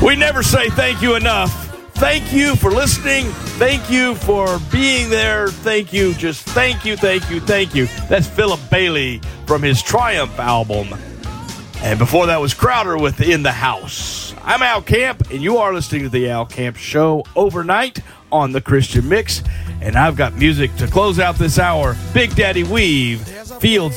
We never say thank you enough. Thank you for listening. Thank you for being there. Thank you. Just thank you, thank you, thank you. That's Philip Bailey from his Triumph album. And before that was Crowder with In the House. I'm Al Camp, and you are listening to the Al Camp Show overnight on the Christian Mix. And I've got music to close out this hour. Big Daddy Weave, Fields